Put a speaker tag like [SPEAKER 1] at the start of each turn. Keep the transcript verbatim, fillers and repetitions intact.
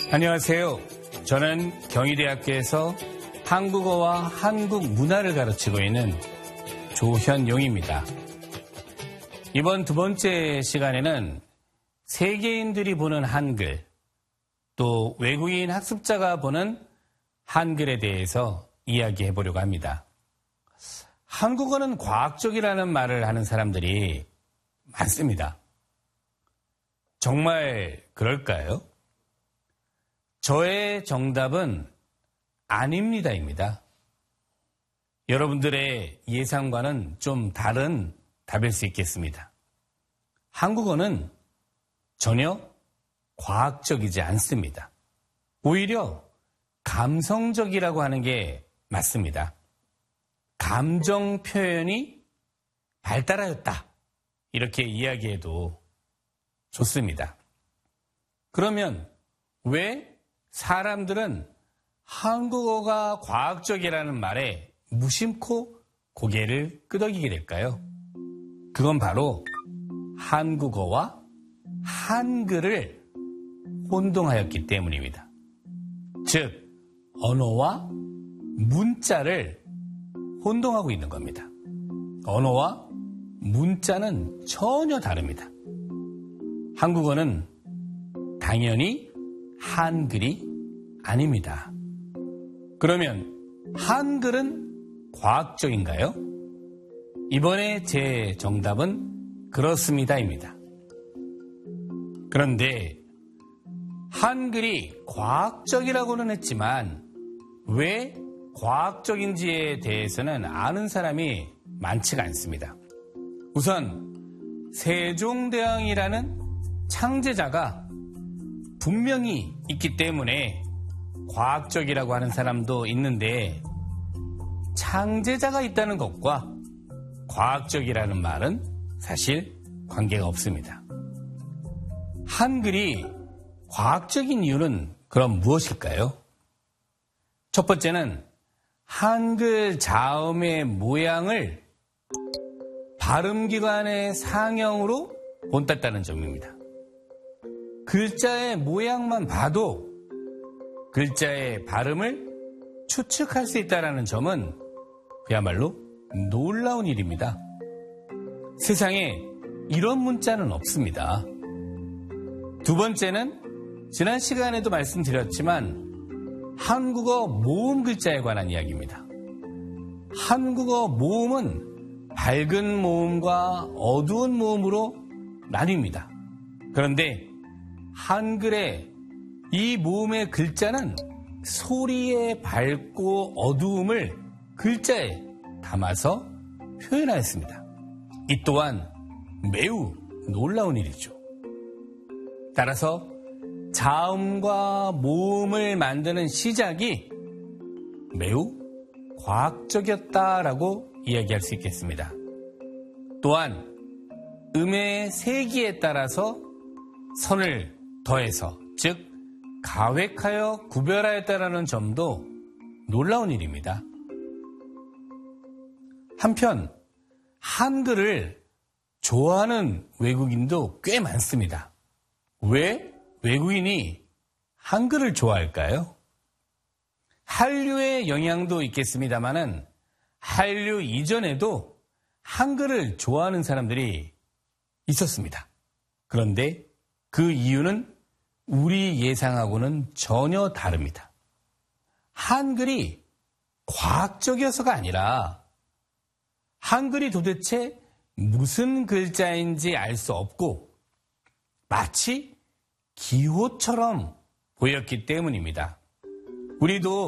[SPEAKER 1] 안녕하세요. 저는 경희대학교에서 한국어와 한국 문화를 가르치고 있는 조현용입니다. 이번 두 번째 시간에는 세계인들이 보는 한글, 또 외국인 학습자가 보는 한글에 대해서 이야기해 보려고 합니다. 한국어는 과학적이라는 말을 하는 사람들이 많습니다. 정말 그럴까요? 저의 정답은 아닙니다입니다. 여러분들의 예상과는 좀 다른 답일 수 있겠습니다. 한국어는 전혀 과학적이지 않습니다. 오히려 감성적이라고 하는 게 맞습니다. 감정 표현이 발달하였다. 이렇게 이야기해도 좋습니다. 그러면 왜 사람들은 한국어가 과학적이라는 말에 무심코 고개를 끄덕이게 될까요? 그건 바로 한국어와 한글을 혼동하였기 때문입니다. 즉, 언어와 문자를 혼동하고 있는 겁니다. 언어와 문자는 전혀 다릅니다. 한국어는 당연히 한글이 아닙니다. 그러면 한글은 과학적인가요? 이번에 제 정답은 그렇습니다입니다. 그런데 한글이 과학적이라고는 했지만 왜 과학적인지에 대해서는 아는 사람이 많지가 않습니다. 우선 세종대왕이라는 창제자가 분명히 있기 때문에 과학적이라고 하는 사람도 있는데, 창제자가 있다는 것과 과학적이라는 말은 사실 관계가 없습니다. 한글이 과학적인 이유는 그럼 무엇일까요? 첫 번째는 한글 자음의 모양을 발음기관의 상형으로 본땄다는 점입니다. 글자의 모양만 봐도 글자의 발음을 추측할 수 있다는 점은 그야말로 놀라운 일입니다. 세상에 이런 문자는 없습니다. 두 번째는 지난 시간에도 말씀드렸지만 한국어 모음 글자에 관한 이야기입니다. 한국어 모음은 밝은 모음과 어두운 모음으로 나뉩니다. 그런데 한글의 이 모음의 글자는 소리의 밝고 어두움을 글자에 담아서 표현하였습니다. 이 또한 매우 놀라운 일이죠. 따라서 자음과 모음을 만드는 시작이 매우 과학적이었다라고 이야기할 수 있겠습니다. 또한 음의 세기에 따라서 선을 더해서, 즉 가획하여 구별하였다라는 점도 놀라운 일입니다. 한편 한글을 좋아하는 외국인도 꽤 많습니다. 왜 외국인이 한글을 좋아할까요? 한류의 영향도 있겠습니다만은 한류 이전에도 한글을 좋아하는 사람들이 있었습니다. 그런데 그 이유는 우리 예상하고는 전혀 다릅니다. 한글이 과학적이어서가 아니라 한글이 도대체 무슨 글자인지 알 수 없고 마치 기호처럼 보였기 때문입니다. 우리도